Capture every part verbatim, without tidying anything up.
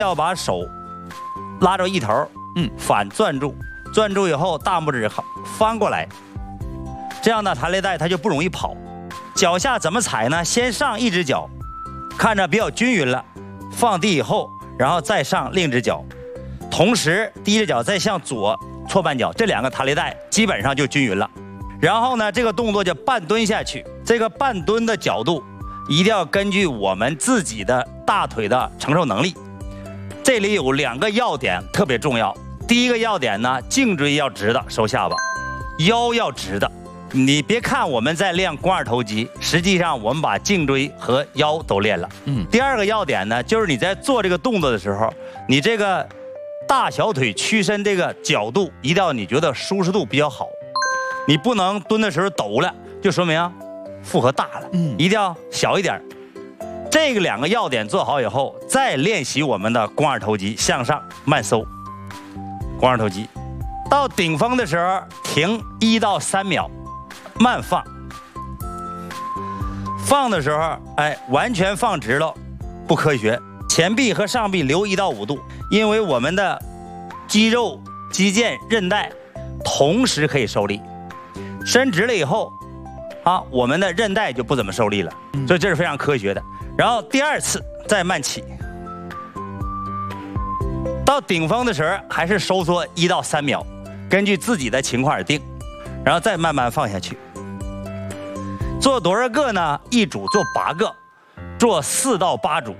要把手拉着一头，嗯，反攥住，攥住以后大拇指翻过来，这样呢弹力带它就不容易跑。脚下怎么踩呢？先上一只脚，看着比较均匀了，放地以后，然后再上另一只脚，同时第一只脚再向左错半脚，这两个弹力带基本上就均匀了。然后呢，这个动作就半蹲下去，这个半蹲的角度一定要根据我们自己的大腿的承受能力。这里有两个要点特别重要。第一个要点呢，颈椎要直的收下巴，腰要直的。你别看我们在练肱二头肌，实际上我们把颈椎和腰都练了。嗯。第二个要点呢，就是你在做这个动作的时候，你这个大小腿屈伸这个角度一定要你觉得舒适度比较好。你不能蹲的时候抖了，就说明负荷大了。嗯。一定要小一点。这个两个要点做好以后，再练习我们的肱二头肌，向上慢收，肱二头肌，到顶峰的时候停一到三秒，慢放。放的时候，哎，完全放直了，不科学。前臂和上臂留一到五度，因为我们的肌肉、肌腱、韧带同时可以受力。伸直了以后，啊，我们的韧带就不怎么受力了，所以这是非常科学的。然后第二次再慢起，到顶峰的时候还是收缩一到三秒，根据自己的情况而定，然后再慢慢放下去。做多少个呢？一组做八个，做四到八组。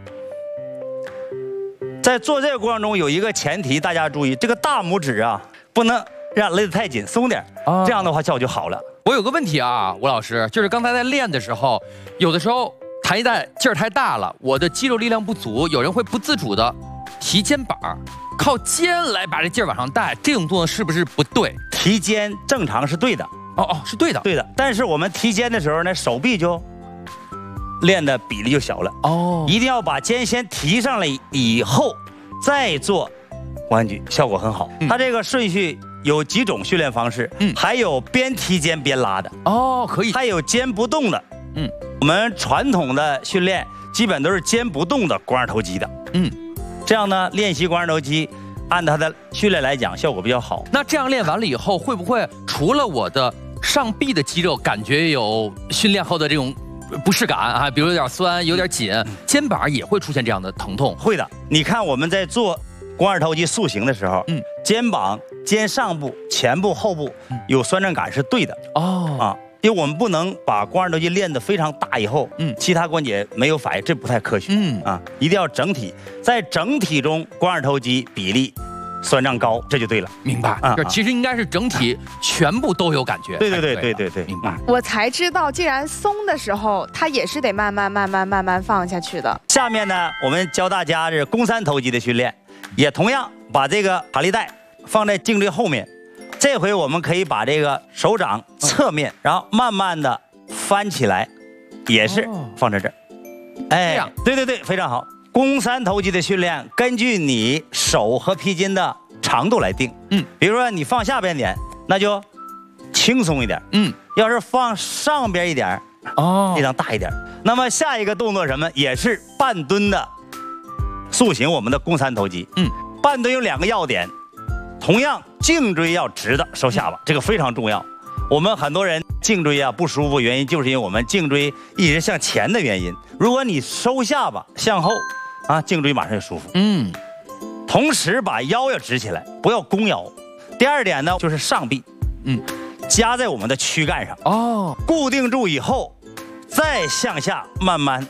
在做这个过程中有一个前提，大家注意，这个大拇指啊不能让勒得太紧，松点，这样的话效果就好了。 我有个问题啊，吴老师，就是刚才在练的时候，有的时候弹力带劲儿太大了，我的肌肉力量不足，有人会不自主的提肩膀，靠肩来把这劲儿往上带，这种动作是不是不对？ 提肩正常是对的， 哦哦，是对的， 对的。但是我们提肩的时候呢，手臂就练的比例就小了。哦，一定要把肩先提上来以后，再做弯举，效果很好。嗯、它这个顺序有几种训练方式，嗯，还有边提肩边拉的， 哦，可以， 还有肩不动的。嗯，我们传统的训练基本都是肩不动的肱二头肌的。嗯，这样呢，练习肱二头肌，按它的训练来讲，效果比较好。 那这样练完了以后，会不会除了我的上臂的肌肉感觉有训练后的这种不适感啊，比如有点酸、有点紧，肩膀也会出现这样的疼痛？ 会的。你看我们在做肱二头肌塑形的时候，嗯，肩膀、肩上部、前部、后部有酸胀感是对的。哦啊。因为我们不能把肱二头肌练得非常大以后，嗯，其他关节没有反应，这不太科学。嗯啊，一定要整体，在整体中肱二头肌比例酸胀高，这就对了。 明白啊，这其实应该是整体全部都有感觉。 对对对对对对， 明白。 我才知道，既然松的时候，它也是得慢慢慢慢慢慢放下去的。 下面呢，我们教大家是肱三头肌的训练，也同样把这个弹力带放在颈椎后面。这回我们可以把这个手掌侧面，然后慢慢的翻起来，也是放在这儿。哎，对对对，非常好。肱三头肌的训练，根据你手和皮筋的长度来定。嗯，比如说你放下边点，那就轻松一点。嗯，要是放上边一点，哦，力量大一点。那么下一个动作什么？也是半蹲的塑形我们的肱三头肌。嗯，半蹲有两个要点。同样，颈椎要直的收下巴，这个非常重要。我们很多人颈椎啊不舒服，原因就是因为我们颈椎一直向前的原因。如果你收下巴向后，啊，颈椎马上就舒服。嗯，同时把腰要直起来，不要弓腰。第二点呢，就是上臂，嗯，夹在我们的躯干上。哦，固定住以后，再向下慢慢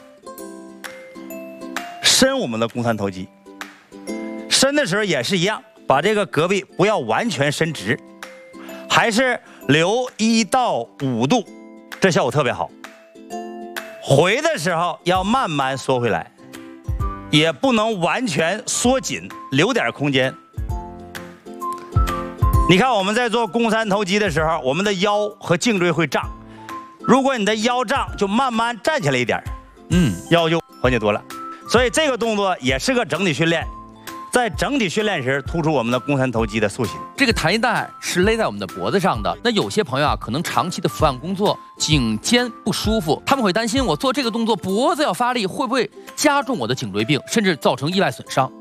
伸我们的肱三头肌。伸的时候也是一样。把这个胳臂不要完全伸直，还是留一到五度，这效果特别好。回的时候要慢慢缩回来，也不能完全缩紧，留点空间。你看我们在做肱三头肌的时候，我们的腰和颈椎会胀，如果你的腰胀，就慢慢站起来一点，嗯，腰就缓解多了。所以这个动作也是个整体训练。在整体训练时，突出我们的肱三头肌的塑形。 这个弹力带是勒在我们的脖子上的。那有些朋友啊，可能长期的伏案工作，颈肩不舒服，他们会担心我做这个动作脖子要发力，会不会加重我的颈椎病，甚至造成意外损伤？